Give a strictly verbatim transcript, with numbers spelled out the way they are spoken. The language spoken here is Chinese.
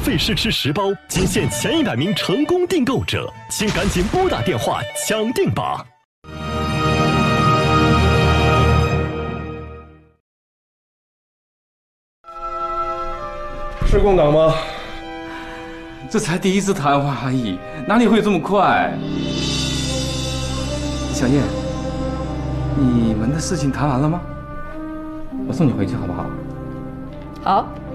费试吃十包，仅限前一百名成功订购者，请赶紧拨打电话抢订吧！ 是共党吗？ 这才第一次谈话而已，哪里会这么快？小叶，你们的事情谈完了吗？我送你回去好不好？ 好。